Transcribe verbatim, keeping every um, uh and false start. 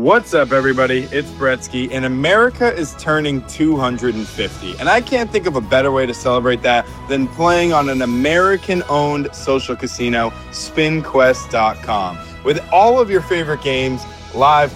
What's up, everybody? It's Bretsky, and America is turning two hundred fifty. And I can't think of a better way to celebrate that than playing on an American-owned social casino, spin quest dot com. With all of your favorite games, live